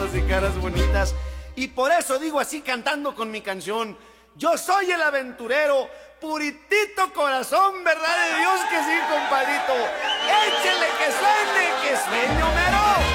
hermosas y caras bonitas. Y por eso digo así cantando con mi canción: yo soy el aventurero, puritito corazón, verdad de Dios que sí, compadrito. Échele que suene, que sueño mero.